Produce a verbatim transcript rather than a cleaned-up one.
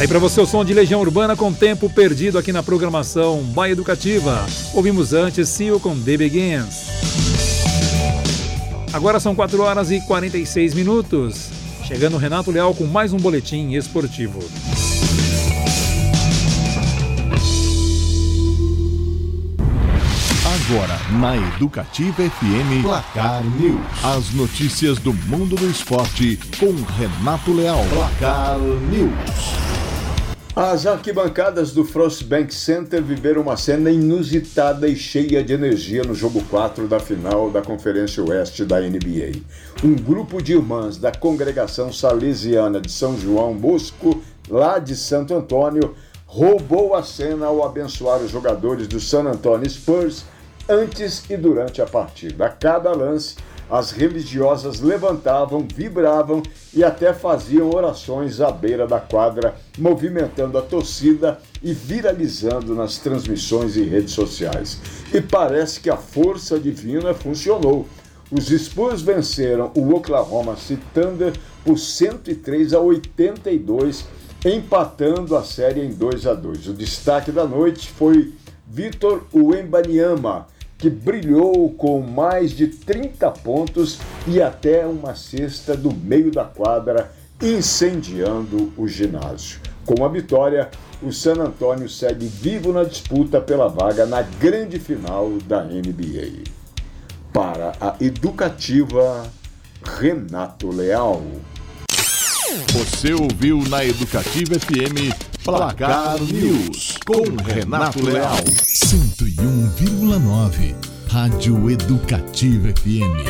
Tá aí pra você o som de Legião Urbana com Tempo Perdido aqui na programação Bahia Educativa. Ouvimos antes Seal com The Begins. Agora são quatro horas e quarenta e seis minutos. Chegando o Renato Leal com mais um boletim esportivo. Agora, na Educativa F M, Placar News. As notícias do mundo do esporte com Renato Leal. Placar News. As arquibancadas do Frostbank Center viveram uma cena inusitada e cheia de energia no jogo quatro da final da Conferência Oeste da N B A. Um grupo de irmãs da Congregação Salesiana de São João Bosco, lá de Santo Antônio, roubou a cena ao abençoar os jogadores do San Antonio Spurs antes e durante a partida. A cada lance, as religiosas levantavam, vibravam e até faziam orações à beira da quadra, movimentando a torcida e viralizando nas transmissões e redes sociais. E parece que a força divina funcionou. Os Spurs venceram o Oklahoma City Thunder por cento e três a oitenta e dois, empatando a série em dois a dois. O destaque da noite foi Victor Wembanyama, que brilhou com mais de trinta pontos e até uma cesta do meio da quadra, incendiando o ginásio. Com a vitória, o San Antonio segue vivo na disputa pela vaga na grande final da N B A. Para a Educativa, Renato Leal. Você ouviu na Educativa F M Placar News com Renato Leal. cento e um vírgula nove Rádio Educativa F M.